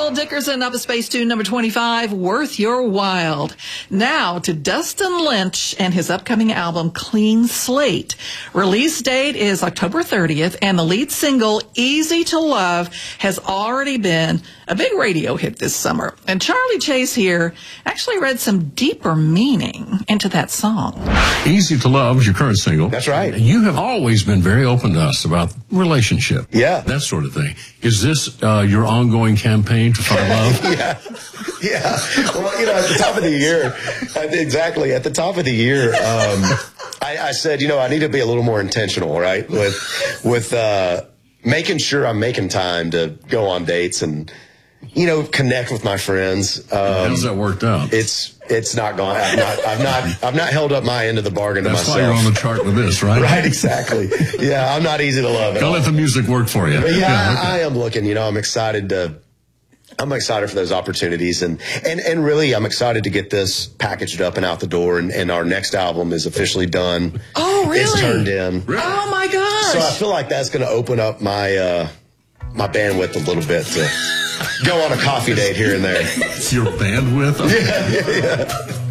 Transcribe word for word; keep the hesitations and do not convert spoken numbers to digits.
Ansel Dickerson up at Space Tune number twenty-five, Worth Your While. Now to Dustin Lynch and his upcoming album, Clean Slate. Release date is October thirtieth, and the lead single, Easy to Love, has already been a big radio hit this summer. And Charlie Chase here actually read some deeper meaning into that song. Easy to Love is your current single. That's right. You have always been very open to us about relationship. Yeah. That sort of thing. Is this uh, your ongoing campaign to find love? yeah. Yeah. Well, you know, at the top of the year, exactly, at the top of the year, um, I, I said, you know, I need to be a little more intentional, right, with, with uh, making sure I'm making time to go on dates and, you know, connect with my friends. Um, How's that worked out? It's it's not gone. I've not I've not I've not held up my end of the bargain That's to myself. That's why you're on the chart with this, right? Right, exactly. Yeah, I'm not easy to love. Don't let the music work for you. But yeah, yeah okay. I, I am looking. You know, I'm excited to. I'm excited for those opportunities, and and and really, I'm excited to get this packaged up and out the door. And, and our next album is officially done. Oh, really? It's turned in. Really? Oh my gosh! So I feel like that's going to open up my uh, my bandwidth a little bit to go on a coffee date here and there. Your bandwidth? yeah, yeah, yeah.